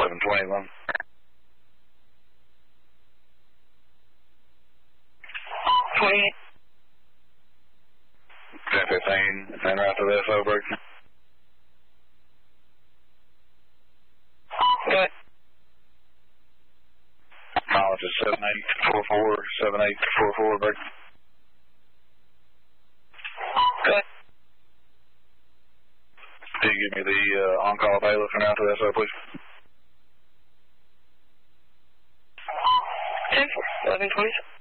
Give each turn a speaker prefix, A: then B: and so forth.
A: 721.
B: 28.
A: 1015, and right to the SO break.
B: Good.
A: Mileage is 7844, 7844 break.
B: Good.
A: Can you give me the on-call bailiff and out to the SO, please?
B: 10-4, 11-27.